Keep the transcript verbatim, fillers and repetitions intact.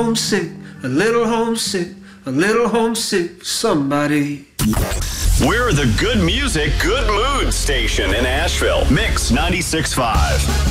homesick, a little homesick, a little homesick for somebody. We're the good music, good mood station in Asheville. Mix ninety-six point five.